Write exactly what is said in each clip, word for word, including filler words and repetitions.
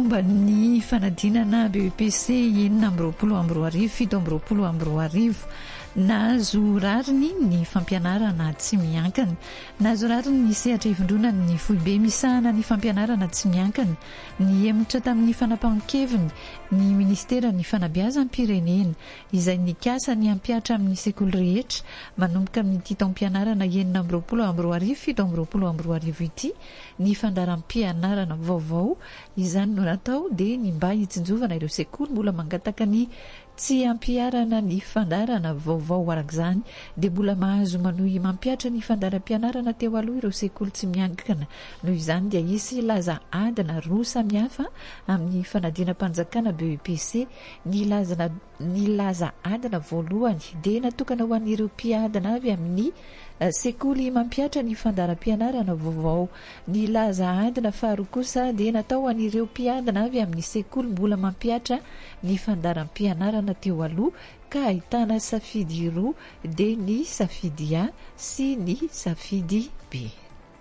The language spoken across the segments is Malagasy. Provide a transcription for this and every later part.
momba ny fanadinana B E P C enina amby roapolo amby roa arivo fito amby roapolo amby roa arivo. Nahazo rariny ny fampianarana tsy miankana. Nahazo rariny ny sehatra ivondronany ny foibe misahana ny fampianarana tsy miankana. Ny emitra tamin'ny fanapahan-keviny ny ministera ny fanabeazam-pirenena izay nikasa ny ampiatra amin'ny sekoly rehetra manomboka amin'ny ity taom-pianarana enina amby roapolo amby roa arivo fito amby roapolo amby roa arivo ity ny fandaharam-pianarana vaovao izany no natao dia ny mba hitsinjovana ireo sekoly mbola mangataka ny tsy ampiarana ny fandarana vaovao arak'izany dia mbola mahazo manohy mampiatra ny fandaharam-pianarana teo aloha ireo sekoly tsy miankana. Noho izany dia isy laza adina roa samihafa amin'ny fanadinam-panjakana B E P C. Ny lazana ny laza adina voalohany dia natokana ho an'ireo mpiadina avy amin'ny sekoly mampiatra ny fandaharam-pianarana vaovao. Ny laza adina faharoa kosa dia natao an'ireo mpiadina avy amin'ny sekoly mbola mampiatra ny fandaharam-pianarana teo aloha ka ahitana safidy roa dia ny safidy A sy ny safidy B.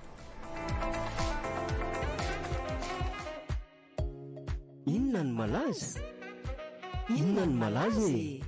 Inona ny malaza? Inona ny malaza e?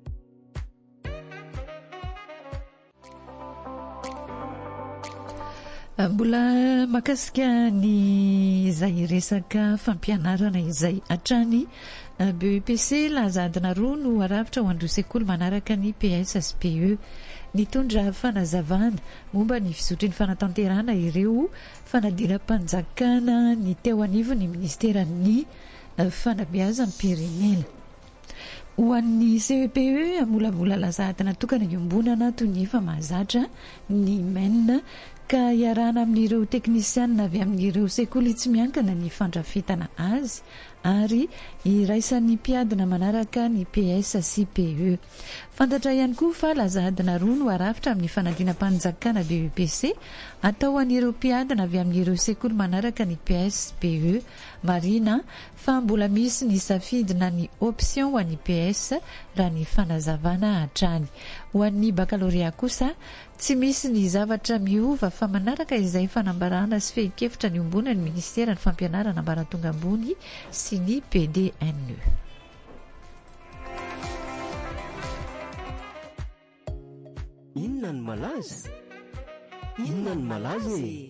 Mbola makasika ny izay resaka fampianarana izay hatrany B E P C laza adina roa no aravitra ho an'ireo sekoly manaraka ny P S S P E. Nitondra fanazavana momba ny fisotry ny fanatanterana ireo fanadinam-panjakana ny teo anivon'ny ministeran'ny fanabeazam-pirenena. Ho an'ny C E P E amolavola laza adina tokana iombonana toy ny efa mahazatra ny M E N ka iarana amin'ireo teknisianina avy amin'ireo sekoly tsy miankana ny fandrafetana azy ary iraisan'ny mpiadina manaraka ny P S S P E. Fantatra ihany koa fa laza adina roa no aravitra amin'ny fanadinam-panjakana B E P C atao an'ireo mpiadina avy amin'ireo sekoly manaraka ny P S P E. Marina fa mbola misy ny safidina ny option ho an'ny P S raha ny fanazavana hatrany. Ho an'ny baccalauréat kosa tsy misy ny zavatra miova fa manaraka izay fanambarana sy fehi-kevitra ny ombonan'ny ministera ny fampianarana ambaratonga ambony sy ny P D N E. Inona ny malaza? Inona ny malaza e?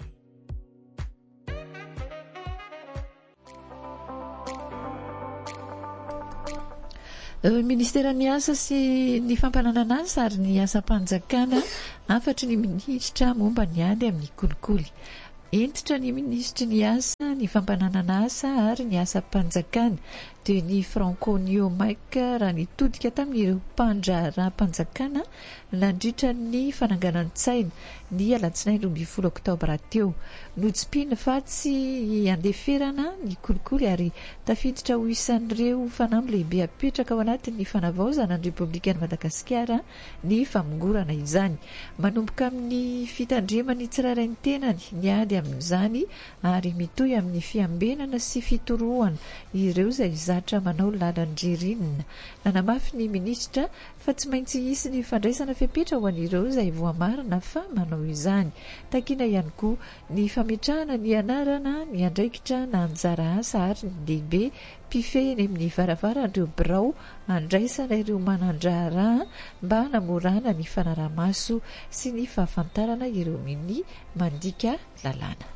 Ministeran'ny asa sy ny fampananana asa ary ny asa-panjakana afatry ny minisitra momba ny ady amin'ny kolikoly. Entitra ny ministry ny asa, ny fampananana asa ary ny asa-panjakana dia ny Franconio Maika raha nitodika tamin'ireo mpandraharaha-panjakana nandritra ny fananganan-tsaina ny alatsinainy roa ambin'ny folo oktobra teo. Notsimpiana fa tsy andeferana ny kolikoly ary tafiditra ho isan'ireo fanampy lehibe apetraka ao anatin'ny fanavaozana ny Repoblikan'i Madagasikara ny famongorana izany. Manomboka amin'ny fitandremany tsirairay ny tenany ny ady amin'izany ary mitohy amin'ny fiambenana sy fitorohana ireo izay zatra manao lalan-dririnina. Nanamafy ny ministra fa tsy maintsy hisy ny fandraisana fepetra ho an'ireo izay voamarina fa manao izany. Takiana ihany koa ny fametrahana ny anarana ny andraikitra na anjara asa ary ny lehibe mpifehiny amin'ny varavaran'ireo birao andraisana ireo manandraharaha mba hanamorana ny fanaramaso sy ny fahafantarana ireo miny mandika lalàna.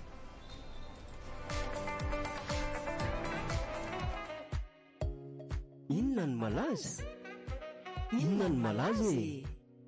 Inona ny malaza? Inona ny malaza e?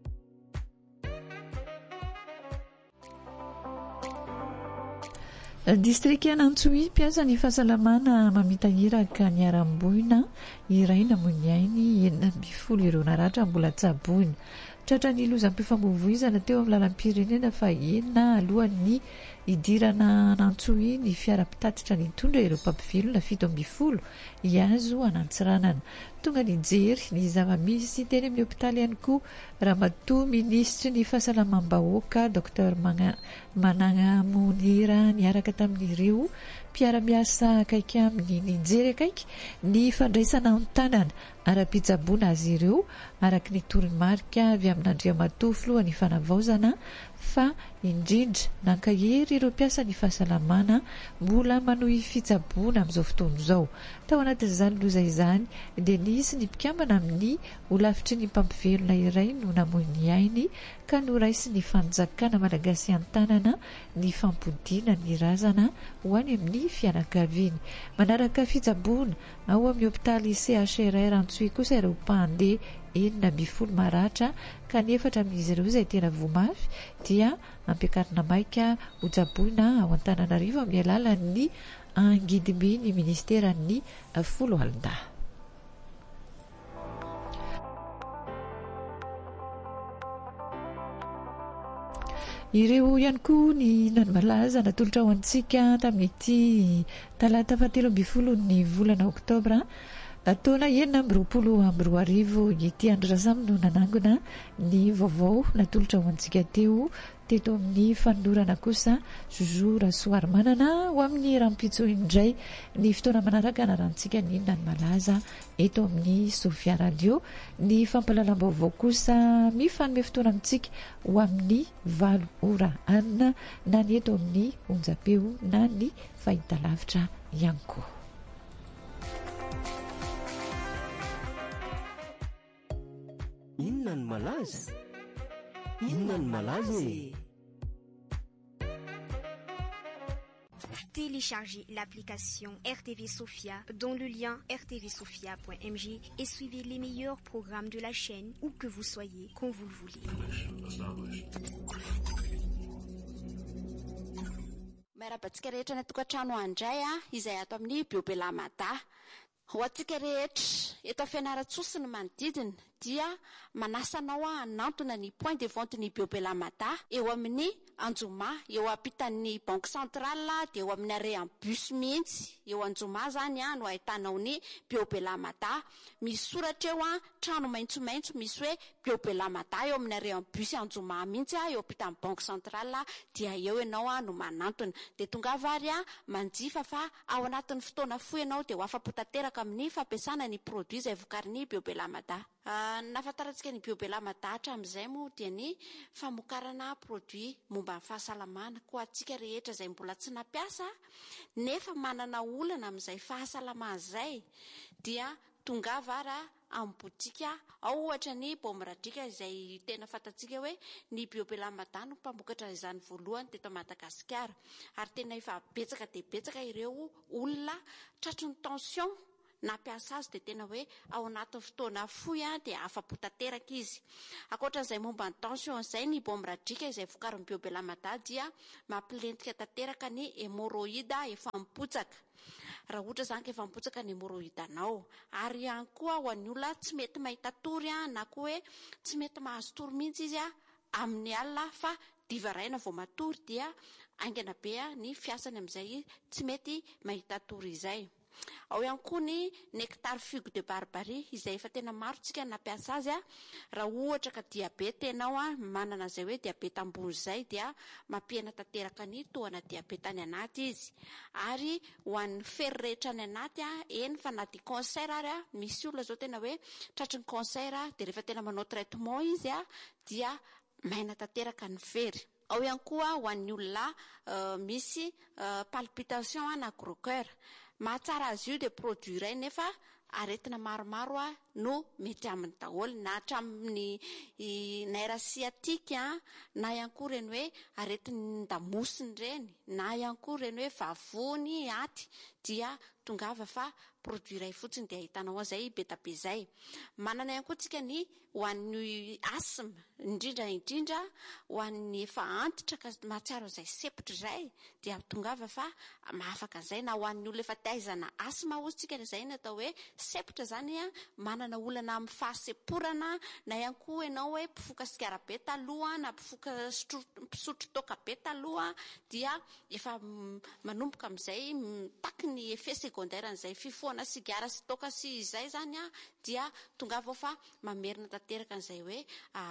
Distrikt Anantsohy mpiasa ny fahasalamana mamitahiraka ny aram-boina iray namoy ainy enina amby folo ireo naratra mbola tsaboina. Tratra ny lozam-pifamoivoizana teo amin'ny lalam-pirenena fa enina alohan'ny idirana Anantsohy ny fiara-pitatitra nitondra ireo mpampivelona fito amby folo iazo anantsiranana. Tonga ny jery ny zava-misy teny amin'ny hopitaly ihany koa ramatoa ministry ny fahasalamam-bahoaka Dr Manana Monira niaraka tamin'ireo mpiara-miasa akaiky amin'ny nijery akaiky ny fandraisana an-tanana ara-pitsaboana azy ireo araka ny toromarika avy amin'Andriamatoa filohan'ny fanavaozana fa indrindra nankahery ireo mpiasa ny fahasalamana mbola manohy fitsaboana amin'izao fotoana izao. Tao anatin'izany loza izany dia nisy ny mpikambana amin'ny olafitry ny mpampivelona iray no namoy ny ainy ka noraisy ny fanjakana malagasy an-tanana ny fampodiana ny razana ho any amin'ny fianakaviany. Manaraka fitsaboana ao amin'ny hopitaly C H R R Antsohihy kosa ireo mpandeha enina amby folo maratra ka ny efatra amin'izy ireo izay tena voamafy dia ampiakarina maika ho tsaboina ao Antananarivo amin'ny alalan'ny angidimi ny ministeran'ny folo alina. Ireo ihany koa ny nanimalaza natolotra ho antsika tamin'ity talata fahatelo amby folo ny volana oktobra taona enina amby roapolo amby roa arivo ity Andro Razamy no nanangona ny vaovao natolotra ho antsika teo teto amin'ny fanolorana kosa Jojo Rasoarimanana ho amin'ny rampitso indray ny fotoana manaraka narantsika ny nanimalaza eto amin'ny Sofia Radio. Ny fampalalam-baovao kosa mifanome fotoana amintsika ho amin'ny valo ora anina na ny eto amin'ny onjapeo na ny fahitalavitra ihany koa. Inona no malaza? Inona no malaza e? Téléchargez l'application R T V Sofia dont le lien r t v sofia point m j et suivez les meilleurs programmes de la chaîne où que vous soyez, quand vous le voulez. Marabatsika rehetra ny tokantrano andray a izay ato amin'ny Biobelamada. Ho atsika rehetra eto Fianarantsoa ny manodidina dia manasanao a hanantona ny point de vente ny Biobelamada eo amin'ny Anjoma, eo ampitan'ny Banque Centrale dia eo amin'ny arrêt en bus mihitsy. Eo Anjoma zany a no ahitanao ny Biobelamada. Misy soratra eo a trano maitsomaitso misy hoe Biobelamada eo amin'ny arrêt en bus Anjoma mihitsy a eo ampitan'ny Banque Centrale dia eo ianao a no manantona. Dia tonga vary a manjifa fa ao anatin'ny fotoana fohy ianao dia ho afa-po tanteraka amin'ny fampiasana ny produit izay vokarin'ny Biobelamada. Uh, nafantarantsika ny Biobelamada hatramin'izay moa dia ny famokarana produit momba ny fahasalamana ko atsika rehetra izay mbola tsy nampiasa nefa manana olana amin'izay fahasalamana izay dia tonga vara amin'ny botika ao ohatra ny Bomradrika izay tena fantatsika hoe ny Biobelamada no mpamokatra izany voalohany teto Madagasikara ary tena efa betsaka dia betsaka ireo olona tratry ny tension nampiasa azy dia tena hoe ao anatin'ny fotoana fohy dia afa-po tanteraka izy. Ankoatran'izay momba ny tension izay ny Bomradrika izay vokarin'ny Biobelamada dia mampilentika tanteraka ny hémorroïde efa mipotsaka. Raha ohatra zany ka efa mipotsaka ny hémorroïde anao ary ihany koa ho an'ny olona tsy mety mahita tory na koa hoe tsy mety mahazo tory mihitsy izy amin'ny alina fa divaraina vao matory dia aingana be ny fiasany amin'izay tsy mety mahita tory izay. Ao ihany koa ny nectar figue de barbarie izay efa tena maro tsika nampiasa azy a raha ohatra ka diabeta ianao a manana izay hoe diabeta ambony izay dia mampihena tanteraka ny tohana diabeta any anaty izy ary ho an'ny fery rehetra any anaty a eny fa na dia cancer ary a misy olona zao tena hoe tratry ny cancer dia rehefa tena manao traitement izy a dia maina tanteraka ny fery. Ao ihany koa ho an'ny olona uh, misy uh, palpitation na gros cœur. Mahatsara azy io dia produit iray nefa aretina maromaro a no mety amin'ny daholo na hatramin'ny nerf sciatique na ihany koa ireny hoe aretin'ny damosiny ireny na ihany koa ireny hoe vavony aty dia tongava fa produit iray fotsiny dia ahitanao izay beta be izay. Manana ihany koa tsika ny ho an'ny asthme indrindra indrindra ho an'ny efa antitra ka mahatsiaro izay sepotra izay dia tongava fa mahafaka izay na ho an'ny olona efa taizana asthme ozy tsika izay natao hoe sepotra zany a manana olana amin'ny fahaseporana na ihany koa ianao hoe mpifoka sigara be taloha na mpifoka mpisotro toaka be taloha dia efa manomboka amin'izay mitaky ny effet secondaire n'izay fifoana sigara sy toka sy izay zany a dia tonga avao fa mamerina tanteraka n'izay hoe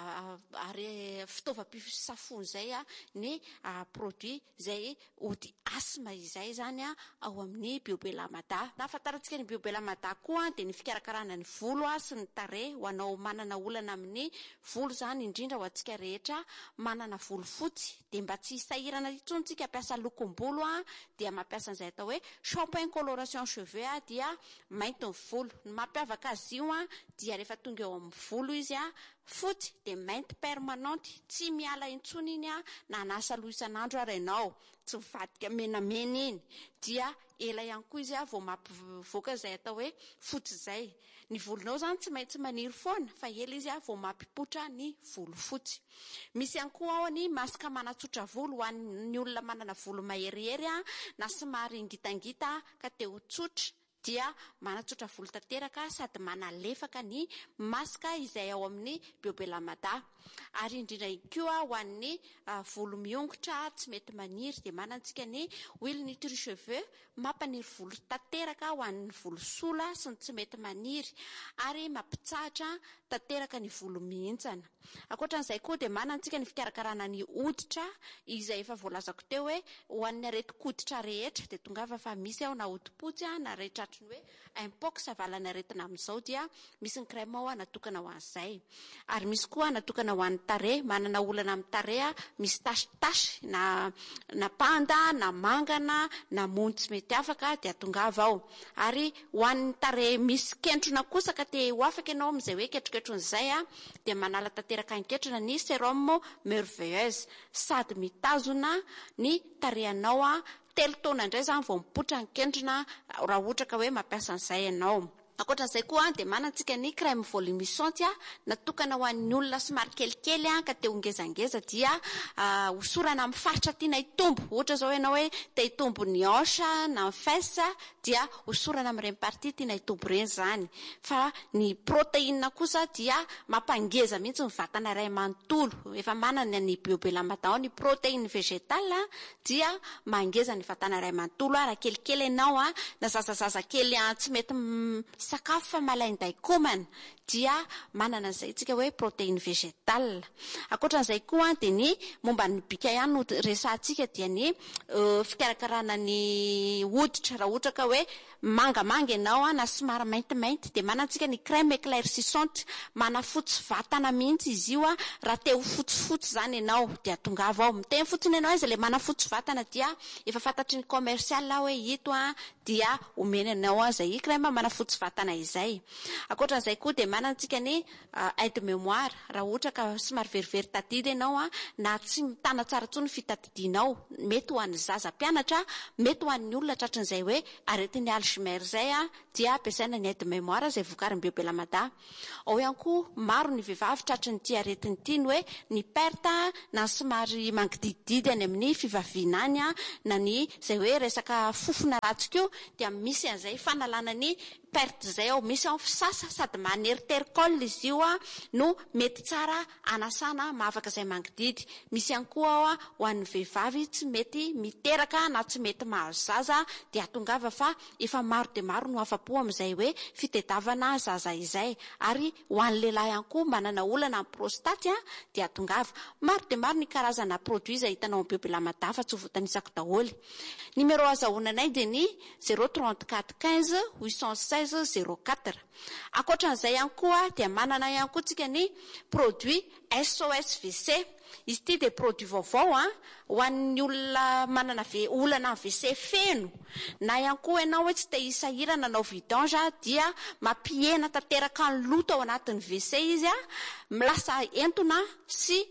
ary fitaovam-pisafony zay a ny produit zay ody asma izay zany a ao amin'ny Biobelamada. Nahafantarantsika ny Biobelamada koa dia ny fikarakarana ny volo a sy ny tarehy ho anao manana olana amin'ny volo zany indrindra ho antsika rehetra manana volo fotsy dia mba tsy hisahirana intsony tsika hampiasa lokom-bolo a dia mampiasa an'izay atao hoe shampoing coloration cheveux a dia mainty ny volo. Ny mampiavaka azy io a dia rehefa tonga eo amin'ny volo izy a fotsy dia mainty permanente tsy miala intsony iny a na nasa loha isan'andro ary ianao tsy mivadika menamena iny dia ela ihany koa izy a vao mampivoaka izay atao hoe fotsy izay. Ny volonao zany tsy maintsy maniry foana fa ela izy a vao mampipotra ny volo fotsy. Misy ihany koa ao ny masaka manatsotra volo ho an'ny olona manana volo maherihery a na somary ngitangita ka te ho tsotra dia manatsotra volo tanteraka sady manalefaka ny masaka izay ao amin'ny Biobelamada. Ary indrindra koa ho an'ny volo miongotra tsy mety maniry dia manantsika ny huile nutri cheveux mampaniry volo tanteraka ho an'ny volo sola sy ny tsy mety maniry ary mampitsahatra tanteraka ny volo mihintsana. Ankoatran'izay koa dia manantsika ny fikarakarana ny hoditra izay efa voalazako teo hoe ho an'ny areti-koditra rehetra dia tongava fa misy ao na hodi-potsy na rehetra ny hoe impox avalana aretina amin'izao dia misy ny crème ao natokana ho an'izay. Ary misy koa natokana ho an'ny tarehy, manana olana amin'ny tarehy misy tasy-tasy na na panda na mangana na mony tsy mety afaka dia tongava ao. Ary ho an'ny tarehy misy kentrona kosa ka te ho afaka ianao amin'izay hoe ketroketronyizay a dia manala tanteraka ny ketrona ny sérum merveilleuse sady mitazona ny tarehinao a telo taona indray zany vao mipotra ny kentrona raha ohatra ka hoe mampiasa an'izay ianao. Ankoatran'izay koa dia manantsika ny crème volumisante natokana ho an'ny olona somary kelikely ka te ho ngezangeza dia hosorana amin'ny faritra tiana hitombo. Ohatra zao ianao hoe te hitombo ny hanche na ny fesse dia hosorana amin'ireny partie tiana hitombo ireny zany. Fa ny protéine kosa dia mampangeza mihitsy ny vatana iray manontolo. Efa manana ny Biobelamada ny protéine végétale dia mangeza ny vatana iray manontolo raha kelikely ianao na zazazaza kely tsy mety sakafo fa malainday komana dia manana an'izay tsika hoe protéine végétale. Ankoatran'izay koa dia ny momba ny bika ihany no resahantsika dia ny fikarakarana ny hoditra raha ohatra ka hoe mangamanga ianao na somary maintimainty dia manantsika ny crème éclaircissante manafotsy vatana mihitsy izy io raha te ho fotsifotsy zany ianao dia tongava ao miteny fotsiny ianao izy ilay manafotsy vatana dia efa fantatry ny commercial hoe ito dia omena ianao izay crème manafotsy vatana izay. Ankoatran'izay koa dia manantsika ny aide mémoire raha ohatra ka somary verivery tadidy ianao na tsy mitana tsara intsony fitadidianao mety ho an'ny zaza mpianatra mety ho an'ny olona tratran'izay hoe aretin'ny Alzheimer zay dia ampiasaina ny aide mémoire izay vokarin'ny Biobelamada. Ao ihany koa maro ny vehivavy tratran'ny ity aretiny ity ny hoe ny perte na somary mangidididy any amin'ny fivaviana any na ny izay hoe resaka fofona ratsy koa dia misy an'izay fanalana ny perte zay ao. Misy ao fisasa sady maneritericole izy io no mety tsara anasana mahavaka izay mangididy. Misy ihany koa ao ho an'ny vehivavy tsy mety miteraka na tsy mety mahazo zaza dia tongava fa efa maro dia maro no afa-po amin'izay hoe fitediavana zaza izay. Ary ho an'ny lehilahy ihany koa manana olana amin'ny prostate dia tongava maro dia maro ny karazana produit izay hitanao amin'ny Biobelamada fa tsy ho voatanisako daholo. Numéro azahoananay dia ny zéro trente-quatre quinze huit cent seize zéro quatre. Ankoatran'izay ihany koa dia manana ihany koa tsika ny produit S O S V C. Izy ity dia produit vaovao ho an'ny olona manana olana V C feno na ihany koa ianao hoe tsy te hisahirana nanao vidange dia mampihena tanteraka ny loto ao anatin'ny V C izy milasa entona sy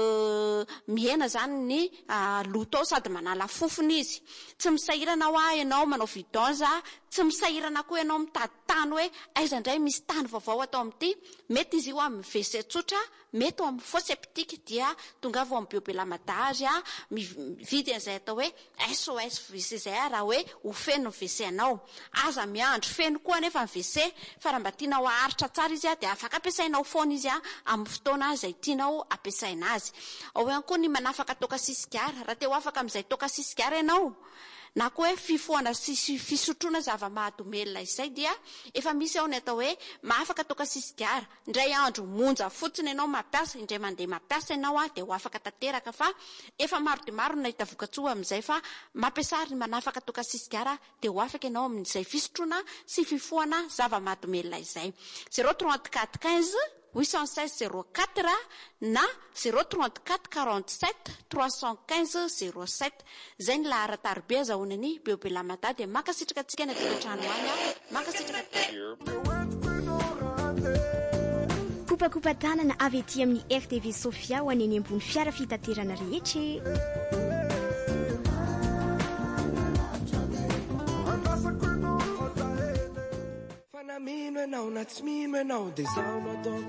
mihena zany ny loto ao sady manala fofony izy. Tsy misahirana ho ianao manao vidange, tsy misahirana koa ianao mitady tany hoe aiza indray misy tany vaovao atao amin'ity. Mety izy io amin'ny V C tsotra, mety amin'ny faux septique dia tongava ao amin'ny Biobelamada azy mividy an'izay atao hoe S O S V C zay raha hoe ho feno ny V C anao. Aza miandro feno koa nefa ny V C fa raha mba tianao aharitra tsara izy dia afaka ampiasainao foana izy amin'ny fotoana izay tianao ampiasaina azy. Ao ihany koa ny manafaka toka sisigara raha te ho afaka amin'izay toka sisigara ianao na koa hoe fifoana sy fisotroana zava-mahadomelina izay dia efa misy ao ny atao hoe mahafaka toka sisigara. Indray andro monja fotsiny ianao mampiasa, indray mandeha mampiasa ianao a dia ho afaka tanteraka, fa efa maro dia maro nahita vokatsoa amin'izay fa mampiasa ary manafaka toka sisigara dia ho afaka ianao amin'izay fisotroana sy fifoana zava-mahadomelina izay. zéro trente-quatre quinze huit cent seize zéro quatre na zéro trente-quatre quarante-sept trois cent quinze zéro sept. Zay ny lahara-tarobe azahoana ny Beobelamata dia mankasitraka antsika ny tokantrano any a mankasitraka kopakopa tanana avy ety amin'ny R T V Sofia ho aneny ambony fiara fitaterana rehetra. Fanamino ianao na tsy mino ianao dia zaho no atao